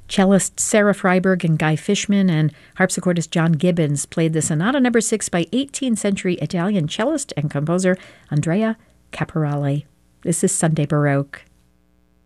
Cellist Sarah Freiberg and Guy Fishman and harpsichordist John Gibbons played the Sonata No. 6 by 18th century Italian cellist and composer Andrea Caporale. This is Sunday Baroque.